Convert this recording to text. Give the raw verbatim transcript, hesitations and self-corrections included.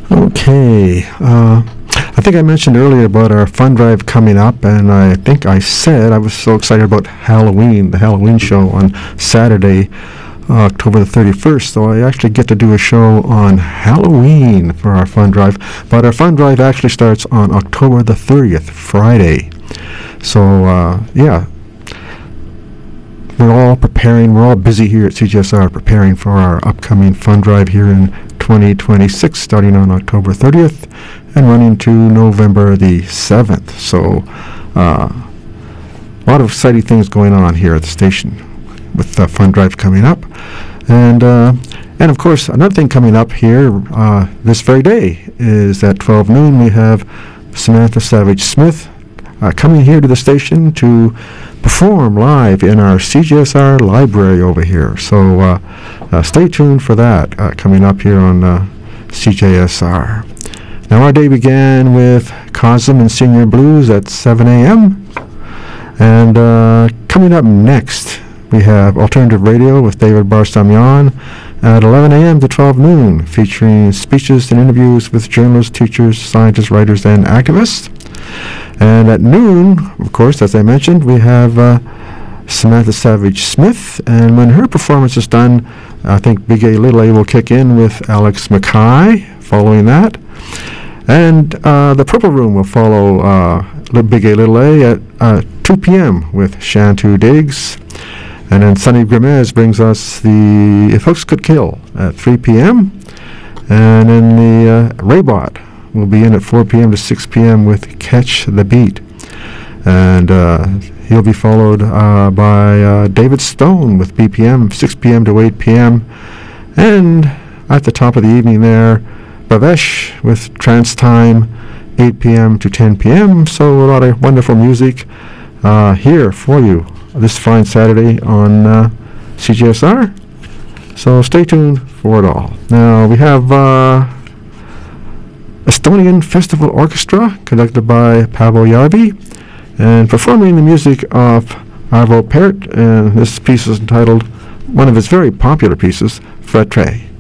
Okay. Uh, I think I mentioned earlier about our fund drive coming up, and I think I said I was so excited about Halloween, the Halloween show on Saturday, uh, October the thirty-first. So I actually get to do a show on Halloween for our fund drive, but our fund drive actually starts on October the thirtieth, Friday. So, uh, yeah. We're all preparing, we're all busy here at C G S R preparing for our upcoming fund drive here in twenty twenty-six, starting on October thirtieth and running to November the seventh. So, uh, a lot of exciting things going on here at the station with the fund drive coming up. And, uh, and of course, another thing coming up here uh, this very day is at twelve noon we have Samantha Savage Smith uh, coming here to the station to perform live in our C G S R library over here. So uh, uh, stay tuned for that uh, coming up here on uh, C J S R. Now our day began with Cosm and Senior Blues at seven a.m. And uh, coming up next, we have Alternative Radio with David Barsamian at eleven a.m. to twelve noon, featuring speeches and interviews with journalists, teachers, scientists, writers, and activists. And at noon, of course, as I mentioned, we have uh, Samantha Savage Smith. And when her performance is done, I think Big A Little A will kick in with Alex Mackay following that. And uh, the Purple Room will follow uh, Big A Little A at uh, two p.m. with Shantu Diggs. And then Sonny Grimez brings us the If Hooks Could Kill at three p.m. And then the uh, Raybot will be in at four p.m. to six p.m. with Catch the Beat. And uh, he'll be followed uh, by uh, David Stone with B P M, six p.m. to eight p.m. And at the top of the evening there, Bhavesh with Trance Time, eight p.m. to ten p.m. So a lot of wonderful music uh, here for you this fine Saturday on uh, C G S R. So stay tuned for it all. Now we have Uh, Estonian Festival Orchestra, conducted by Paavo Järvi, and performing the music of Arvo Pärt, and this piece is entitled, one of his very popular pieces, Fratri.